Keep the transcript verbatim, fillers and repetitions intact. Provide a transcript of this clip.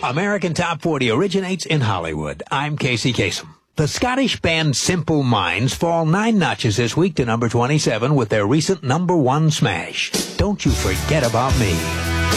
American Top forty originates in Hollywood. I'm Casey Kasem. The Scottish band Simple Minds fall nine notches this week to number twenty-seven with their recent number one smash, Don't You Forget About Me.